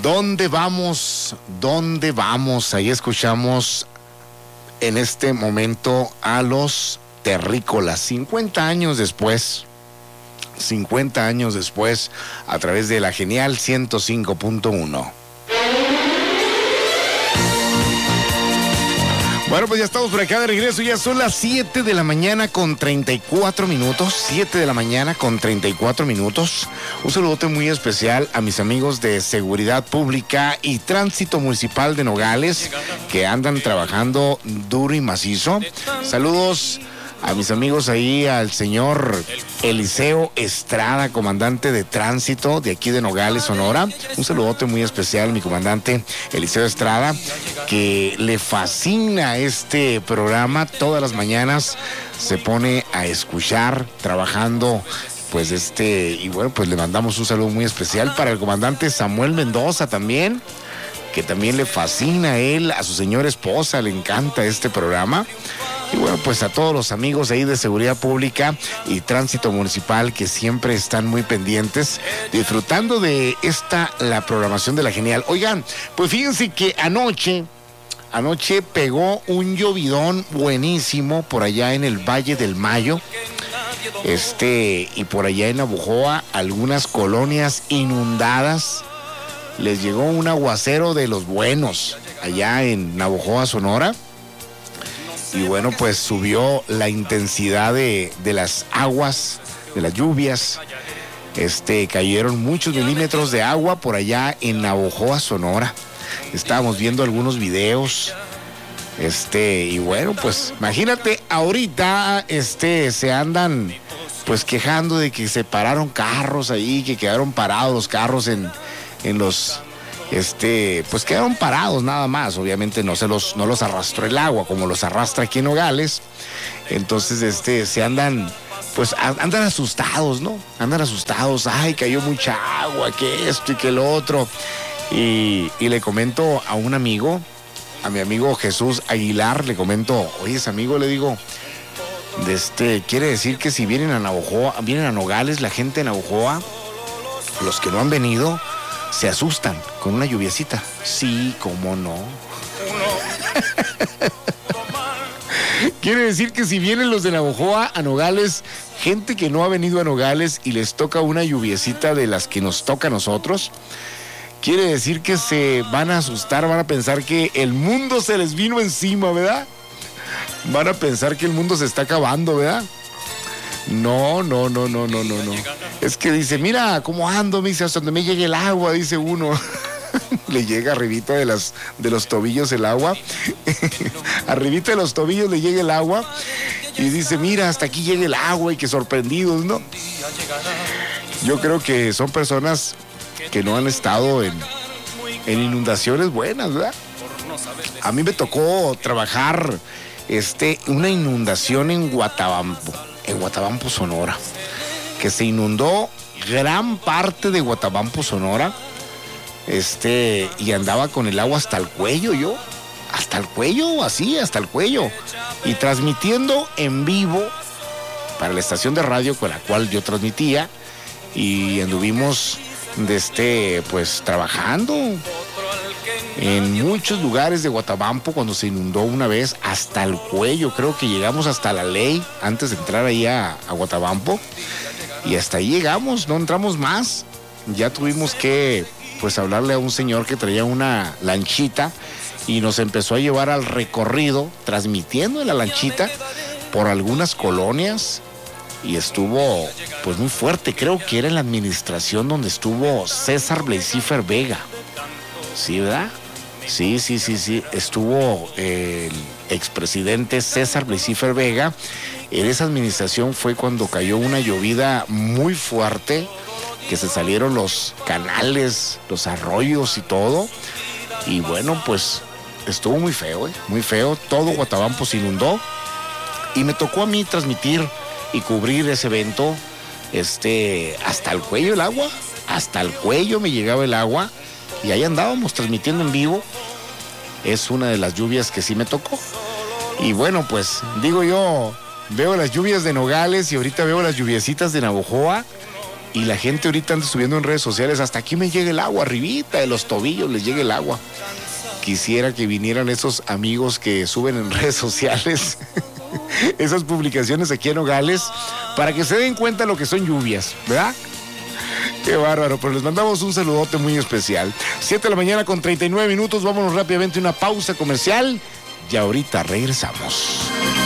¿Dónde vamos? ¿Dónde vamos? Ahí escuchamos en este momento a los Terrícolas, 50 años después, a través de la genial 105.1. Bueno, pues ya estamos por acá de regreso, ya son las 7 de la mañana con 34 minutos, 7 de la mañana con 34 minutos. Un saludote muy especial a mis amigos de Seguridad Pública y Tránsito Municipal de Nogales, que andan trabajando duro y macizo. Saludos a mis amigos ahí, al señor Eliseo Estrada, comandante de tránsito de aquí de Nogales, Sonora. Un saludote muy especial, mi comandante Eliseo Estrada, que le fascina este programa. Todas las mañanas se pone a escuchar, trabajando, pues y bueno, pues le mandamos un saludo muy especial para el comandante Samuel Mendoza también, que también le fascina a él, a su señora esposa, le encanta este programa. Y bueno, pues a todos los amigos ahí de Seguridad Pública y Tránsito Municipal, que siempre están muy pendientes, disfrutando de la programación de la genial. Oigan, pues fíjense que anoche pegó un llovidón buenísimo por allá en el Valle del Mayo, y por allá en Navojoa, algunas colonias inundadas. Les llegó un aguacero de los buenos allá en Navojoa, Sonora. Y bueno, pues subió la intensidad de las aguas, de las lluvias. Cayeron muchos milímetros de agua por allá en Navojoa, Sonora. Estábamos viendo algunos videos. Y bueno, pues imagínate, ahorita se andan pues quejando de que se pararon carros ahí, que quedaron parados los carros en los pues quedaron parados nada más. Obviamente no los arrastró el agua como los arrastra aquí en Nogales. Entonces se andan asustados, ¿no? Andan asustados, ay, cayó mucha agua, que esto y que lo otro. Y le comento a un amigo, a mi amigo Jesús Aguilar, le comento, oye, ese amigo, le digo, quiere decir que si vienen a Nogales, la gente de Navojoa, los que no han venido, se asustan con una lluviecita. Sí, cómo no. Quiere decir que si vienen los de Navojoa a Nogales, gente que no ha venido a Nogales y les toca una lluviecita de las que nos toca a nosotros, quiere decir que se van a asustar, van a pensar que el mundo se les vino encima, ¿verdad? Van a pensar que el mundo se está acabando, ¿verdad? No. Es que dice, mira cómo ando, me dice, hasta donde me llegue el agua, dice uno. Le llega arribita de los tobillos el agua. Arribita de los tobillos le llega el agua. Y dice, mira, hasta aquí llega el agua, y que sorprendidos, ¿no? Yo creo que son personas que no han estado en inundaciones buenas, ¿verdad? A mí me tocó trabajar una inundación en Guatabampo, Sonora, que se inundó gran parte de Guatabampo, Sonora, y andaba con el agua hasta el cuello yo, hasta el cuello, así, hasta el cuello, y transmitiendo en vivo para la estación de radio con la cual yo transmitía, y anduvimos pues trabajando en muchos lugares de Guatabampo cuando se inundó una vez hasta el cuello. Creo que llegamos hasta La Ley antes de entrar ahí a Guatabampo, y hasta ahí llegamos, no entramos más. Ya tuvimos que pues hablarle a un señor que traía una lanchita y nos empezó a llevar al recorrido transmitiendo en la lanchita por algunas colonias, y estuvo pues muy fuerte. Creo que era en la administración donde estuvo César Blasifer Vega. ¿Sí, verdad? Sí. Estuvo el expresidente César Blasifer Vega. En esa administración fue cuando cayó una llovida muy fuerte, que se salieron los canales, los arroyos y todo. Y bueno, pues estuvo muy feo, muy feo. Todo Guatabampo se inundó. Y me tocó a mí transmitir y cubrir ese evento. Hasta el cuello el agua. Hasta el cuello me llegaba el agua. Y ahí andábamos transmitiendo en vivo. Es una de las lluvias que sí me tocó. Y bueno, pues digo yo, veo las lluvias de Nogales y ahorita veo las lluviecitas de Navojoa. Y la gente ahorita anda subiendo en redes sociales, hasta aquí me llega el agua, arribita de los tobillos les llega el agua. Quisiera que vinieran esos amigos que suben en redes sociales esas publicaciones aquí en Nogales para que se den cuenta lo que son lluvias, ¿verdad? Qué bárbaro, pero les mandamos un saludote muy especial. 7:39 a.m, vámonos rápidamente a una pausa comercial y ahorita regresamos.